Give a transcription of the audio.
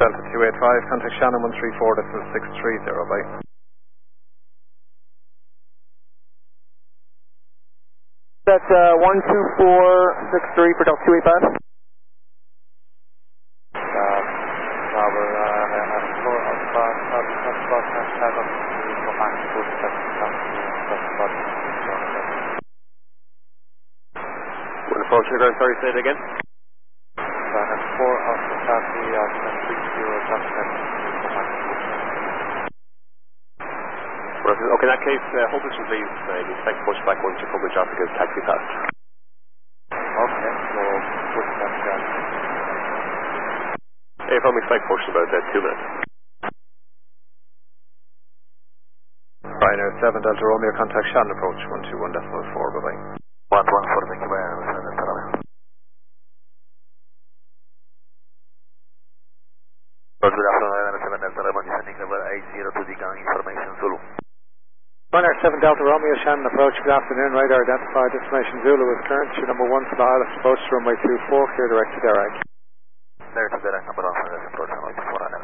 Delta 285, contact Shannon 134.630, bye. That's 12463 for Delta 285. Approach radar, sorry, say it again. Okay, in that case, hold position please. Expect push back once your coverage Africa is taxi past. Okay, so push back down. AFM expect push in about 2 minutes. Ryanair 7 Delta Romeo, contact Shannon approach 121.4, bye bye. 114, thank you very much. Good afternoon, Ryanair 7 Delta Romeo, descending level 802, decoding information Zulu. Ryanair 7 Delta Romeo, Shannon approach, good afternoon, radar identified, destination Zulu with currency number 1 to the Isles, approach to runway 24, clear direct to Derek. There to direct number 1, approach runway 24,